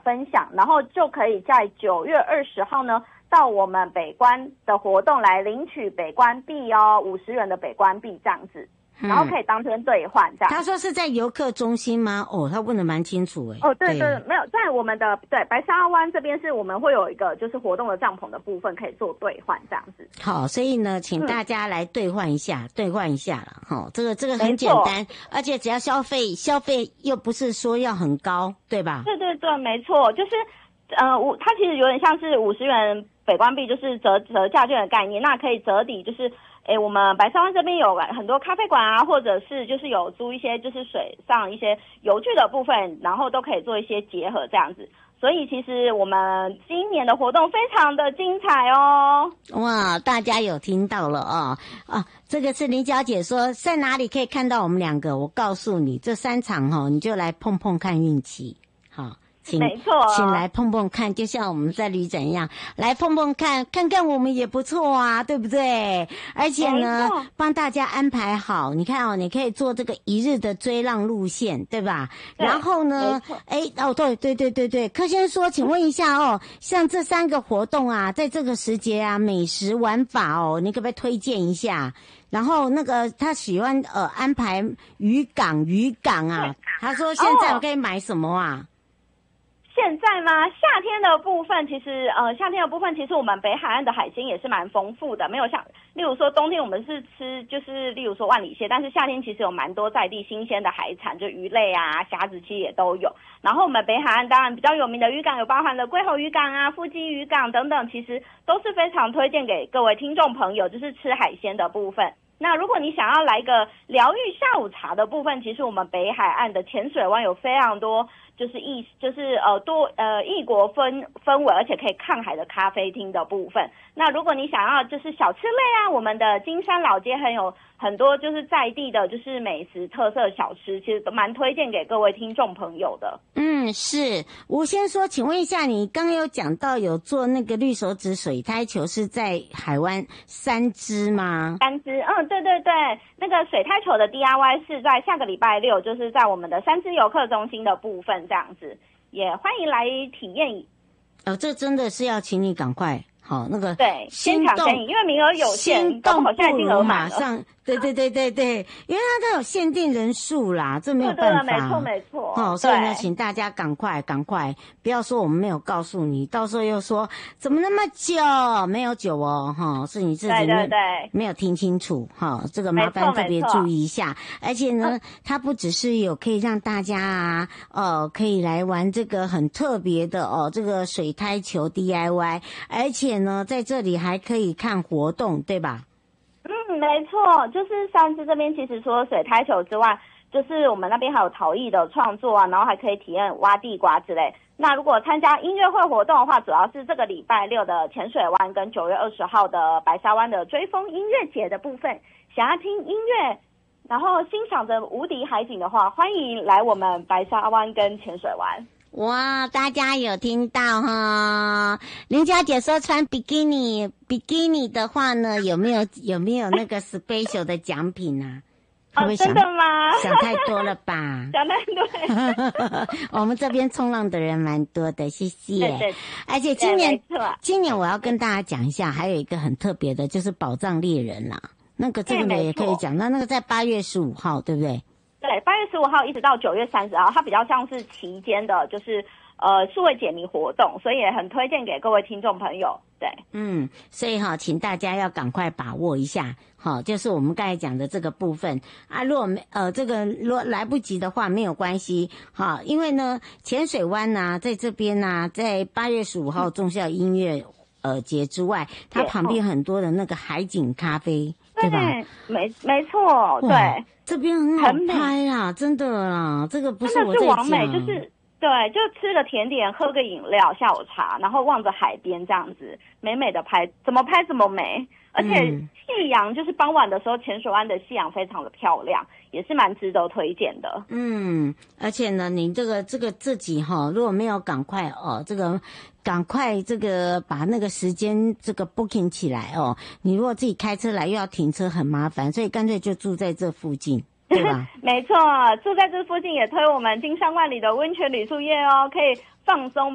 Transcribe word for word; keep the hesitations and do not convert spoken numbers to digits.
分享，然后就可以在九月二十号呢到我们北关的活动来领取北关币哦，五十元的北关币这样子。然后可以当天兑换这样。 他说是在游客中心吗？哦，他问得蛮清楚诶。 哦，对 对, 对，没有在我们的对白沙湾这边是我们会有一个就是活动的帐篷的部分可以做兑换这样子。 好，所以呢，请大家来兑换一下，兑、嗯、换一下了哈。这个这个很简单，而且只要消费消费又不是说要很高，对吧？ 对对对，没错，就是呃，我它其实有点像是五十元北关币，就是折折价券的概念，那可以折抵就是。诶，我们白沙湾这边有很多咖啡馆啊，或者是就是有租一些就是水上一些游具的部分，然后都可以做一些结合这样子。所以其实我们今年的活动非常的精彩哦。 哇，大家有听到了哦啊，这个是林小姐说在哪里可以看到我们两个？我告诉你，这三场哈、哦，你就来碰碰看运气，好。请没错， 请来碰碰看，就像我们在旅展一样，来碰碰看，看看我们也不错啊，对不对？而且呢，帮大家安排好，你看哦，你可以做这个一日的追浪路线，对吧？对，然后呢，哎，哦，对对对对对，柯先生说，请问一下哦，像这三个活动啊，在这个时节啊，美食玩法哦，你可不可以推荐一下？然后那个他喜欢呃安排渔港渔港啊，他说现在我可以买什么啊？哦现在吗？夏天的部分其实，呃，夏天的部分其实我们北海岸的海鲜也是蛮丰富的，没有像，例如说冬天我们是吃就是例如说万里蟹，但是夏天其实有蛮多在地新鲜的海产，就鱼类啊、虾子其实也都有。然后我们北海岸当然比较有名的渔港有包含了龟吼渔港啊、富基渔港等等，其实都是非常推荐给各位听众朋友，就是吃海鲜的部分。那如果你想要来个疗愈下午茶的部分，其实我们北海岸的浅水湾有非常多就是异就是呃多呃异国氛氛围，而且可以看海的咖啡厅的部分。那如果你想要就是小吃类啊，我们的金山老街很有很多就是在地的就是美食特色小吃，其实都蛮推荐给各位听众朋友的。 嗯，是。我先说，请问一下，你刚刚有讲到有做那个绿手指水苔球是在海湾三支吗？ 三支，嗯，对对对，那个水苔球的 D I Y 是在下个礼拜六，就是在我们的三支游客中心的部分这样子，也欢迎来体验。 哦，这真的是要请你赶快。好，那个对，先抢先赢，因为名额有限， 动好像已经额满了。 马上，对对对对对，因为它都有限定人数啦，这没有办法。 对对，没错没错。 哦，所以呢，请大家赶快赶快，不要说我们没有告诉你，到时候又说怎么那么久，没有久哦，哈、哦，是你自己没对对对没有听清楚，哈、哦，这个麻烦特别注意一下。而且呢、嗯，它不只是有可以让大家啊，哦，可以来玩这个很特别的哦，这个水苔球 D I Y， 而且呢，在这里还可以看活动，对吧？ 嗯，没错，就是三支这边其实除了水苔球之外，就是我们那边还有陶艺的创作啊，然后还可以体验挖地瓜之类。那如果参加音乐会活动的话，主要是这个礼拜六的浅水湾跟九月二十号的白沙湾的追风音乐节的部分，想要听音乐，然后欣赏着无敌海景的话，欢迎来我们白沙湾跟浅水湾。 哇，大家有听到哈？林佳姐说穿比基尼，比基尼的话呢，有没有有没有那个 special 的奖品啊？会不会想、 哦、真的吗？ 想太多了吧？ 想太多。 我们这边冲浪的人蛮多的，谢谢。 对对。 而且今年今年我要跟大家讲一下，还有一个很特别的，就是宝藏猎人啦。那个这个也可以讲，那那个在八月十五号，对不对？ 对，八月十五号一直到九月三十号，它比较像是期间的，就是呃数位解谜活动，所以也很推荐给各位听众朋友。对， 嗯，所以哈，请大家要赶快把握一下，好，就是我们刚才讲的这个部分啊。如果没呃这个如果来不及的话，没有关系，好，因为呢，浅水湾呐、啊，在这边呐、啊，在八月十五号重校音乐呃节之外，它旁边很多的那个海景咖啡，对吧？ 没没错，对。 这边很好拍啊，真的啦，这个不是我在讲， 真的是完美，就是对，就吃个甜点，喝个饮料，下午茶，然后望着海边这样子，美美的拍，怎么拍怎么美。而且夕阳就是傍晚的时候，浅水湾的夕阳非常的漂亮，也是蛮值得推荐的。 嗯，而且呢，你这个这个自己哈，如果没有赶快哦，这个赶快这个把那个时间这个 booking 起来哦，你如果自己开车来又要停车很麻烦，所以干脆就住在这附近。对吧？ 没错，住在这附近也推我们金山万里的温泉旅宿业哦，可以放松